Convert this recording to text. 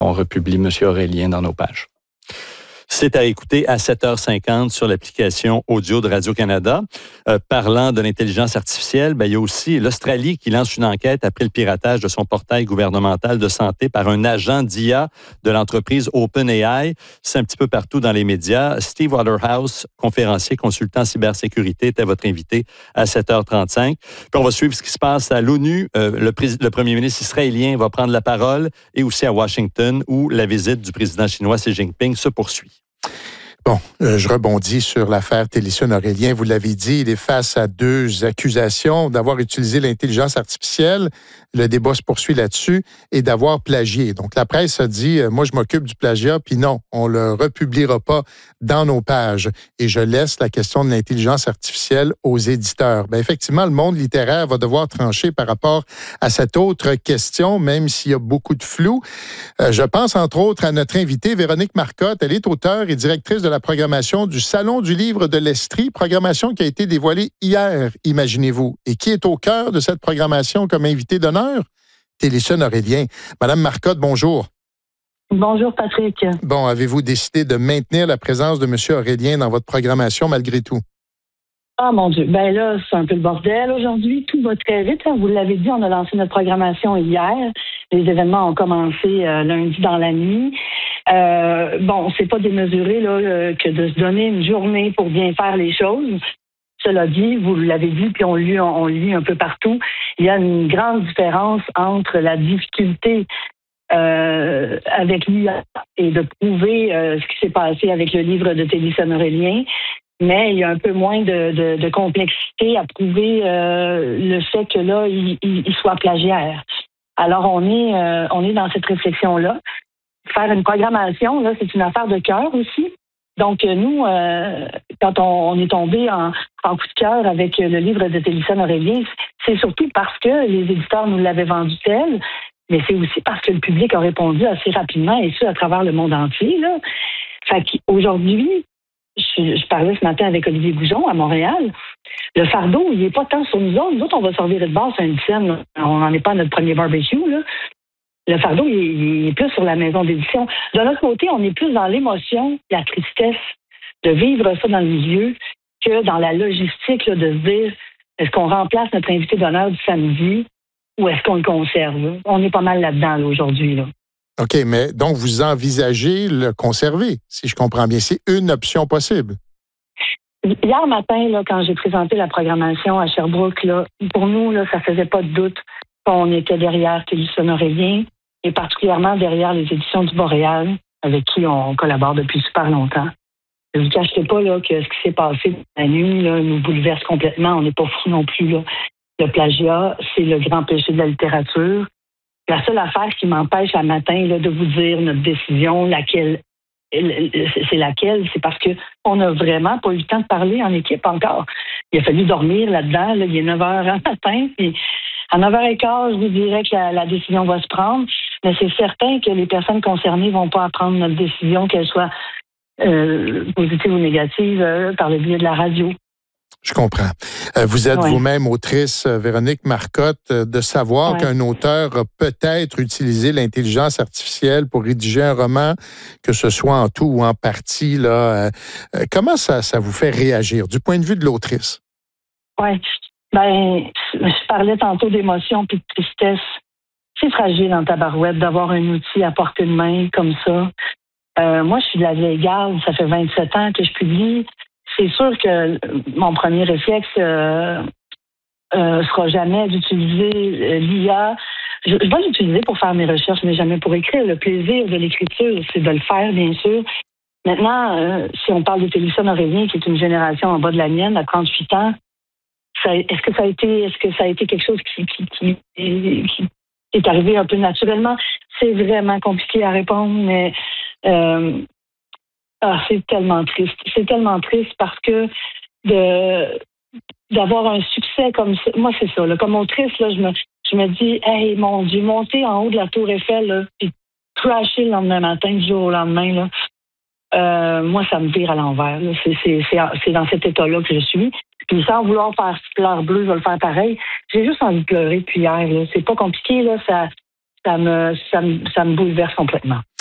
on republie M. Aurélien dans nos pages. C'est à écouter à 7h50 sur l'application audio de Radio-Canada. Parlant de l'intelligence artificielle, il y a aussi l'Australie qui lance une enquête après le piratage de son portail gouvernemental de santé par un agent d'IA de l'entreprise OpenAI. C'est un petit peu partout dans les médias. Steve Waterhouse, conférencier, consultant cybersécurité, était votre invité à 7h35. Puis on va suivre ce qui se passe à l'ONU. Le premier ministre israélien va prendre la parole et aussi à Washington où la visite du président chinois Xi Jinping se poursuit. Bon, je rebondis sur l'affaire Télisson-Aurélien. Vous l'avez dit, il est face à 2 accusations d'avoir utilisé l'intelligence artificielle. Le débat se poursuit là-dessus et d'avoir plagié. Donc, la presse a dit, moi, je m'occupe du plagiat, puis non, on le republiera pas dans nos pages. Et je laisse la question de l'intelligence artificielle aux éditeurs. Bien, effectivement, le monde littéraire va devoir trancher par rapport à cette autre question, même s'il y a beaucoup de flou. Je pense, entre autres, à notre invitée, Véronique Marcotte. Elle est auteure et directrice de la programmation du Salon du livre de l'Estrie, programmation qui a été dévoilée hier, imaginez-vous. Et qui est au cœur de cette programmation comme invité d'honneur? Télisson-Aurélien. Madame Marcotte, bonjour. Bonjour, Patrick. Bon, avez-vous décidé de maintenir la présence de M. Aurélien dans votre programmation malgré tout? Ah, mon Dieu. Ben là, c'est un peu le bordel aujourd'hui. Tout va très vite. Vous l'avez dit, on a lancé notre programmation hier. Les événements ont commencé lundi dans la nuit. C'est pas démesuré là, que de se donner une journée pour bien faire les choses. Cela dit, vous l'avez dit, puis on lit un peu partout, il y a une grande différence entre la difficulté avec l'IA et de prouver ce qui s'est passé avec le livre de Télisson-Aurélien, mais il y a un peu moins de complexité à prouver le fait que là, il soit plagiaire. Alors, on est dans cette réflexion-là. Faire une programmation, là, c'est une affaire de cœur aussi. Donc, nous, quand on est tombé en coup de cœur avec le livre de Télisson-Aurélien, c'est surtout parce que les éditeurs nous l'avaient vendu tel, mais c'est aussi parce que le public a répondu assez rapidement, et ça, à travers le monde entier, là. Fait qu'aujourd'hui, je parlais ce matin avec Olivier Goujon à Montréal, le fardeau, il n'est pas tant sur nous autres. Nous autres, on va servir de base à une scène. On n'en est pas à notre premier barbecue, là. Le fardeau, il est plus sur la maison d'édition. De l'autre côté, on est plus dans l'émotion, la tristesse de vivre ça dans le milieu que dans la logistique là, de se dire, est-ce qu'on remplace notre invité d'honneur du samedi ou est-ce qu'on le conserve? On est pas mal là-dedans là, aujourd'hui. Là. OK, mais donc vous envisagez le conserver, si je comprends bien. C'est une option possible. Hier matin, là, quand j'ai présenté la programmation à Sherbrooke, là, pour nous, là, ça faisait pas de doute qu'on était derrière Télisson-Aurélien et particulièrement derrière les éditions du Boréal, avec qui on collabore depuis super longtemps. Je ne vous cacherai pas là, que ce qui s'est passé la nuit là, nous bouleverse complètement. On n'est pas fous non plus. Là. Le plagiat, c'est le grand péché de la littérature. La seule affaire qui m'empêche à matin là, de vous dire notre décision, c'est parce qu'on n'a vraiment pas eu le temps de parler en équipe encore. Il a fallu dormir là-dedans. Là, il est 9h en matin. Puis à 9h15, je vous dirais que la décision va se prendre. Mais c'est certain que les personnes concernées ne vont pas prendre notre décision, qu'elle soit positive ou négative, par le biais de la radio. Je comprends. Vous êtes vous-même autrice, Véronique Marcotte, de savoir qu'un auteur a peut-être utilisé l'intelligence artificielle pour rédiger un roman, que ce soit en tout ou en partie. Là, comment ça vous fait réagir du point de vue de l'autrice? Oui. Ben, je parlais tantôt d'émotion puis de tristesse. C'est fragile dans ta barouette d'avoir un outil à portée de main comme ça. Moi, je suis de la vieille garde. Ça fait 27 ans que je publie. C'est sûr que mon premier réflexe sera jamais d'utiliser l'IA. Je vais l'utiliser pour faire mes recherches, mais jamais pour écrire. Le plaisir de l'écriture, c'est de le faire, bien sûr. Maintenant, si on parle de Télisson-Aurélien, qui est une génération en bas de la mienne, à 38 ans, est-ce que ça a été quelque chose qui est arrivé un peu naturellement? C'est vraiment compliqué à répondre, mais c'est tellement triste. C'est tellement triste parce que d'avoir un succès comme ça, moi c'est ça. Là, comme autrice, là, je me dis, hey mon Dieu, monter en haut de la Tour Eiffel, là, puis crasher le lendemain matin, du jour au lendemain, là, moi ça me vire à l'envers. Là. C'est dans cet état-là que je suis. Puis sans vouloir faire fleur bleue, je vais le faire pareil. J'ai juste envie de pleurer depuis hier. Là. C'est pas compliqué, là. ça me bouleverse complètement.